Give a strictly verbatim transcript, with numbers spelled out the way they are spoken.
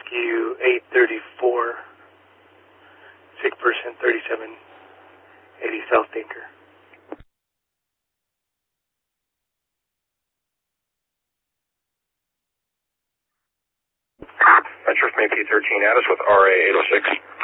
Rescue eight thirty-four, sick person thirty-seven eighty South Tinker. Metro P thirteen, Addis with R A eight oh six.